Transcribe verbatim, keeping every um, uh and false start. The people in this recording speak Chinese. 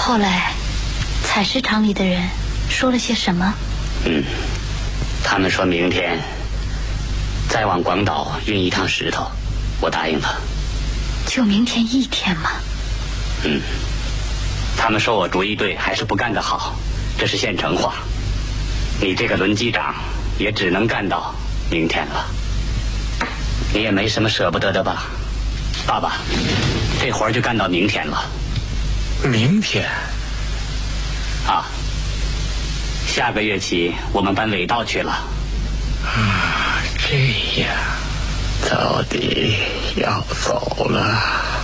后来，采石场里的人说了些什么？ 嗯，他们说明天再往广岛运一趟石头，我答应了。 就明天一天吗？ 嗯，他们说我主意对，还是不干得好，这是现成话。你这个轮机长也只能干到明天了。你也没什么舍不得的吧，爸爸？这活儿就干到明天了。 明天？ 啊，下个月起我们搬尾道去了。 啊，这样，到底要走了。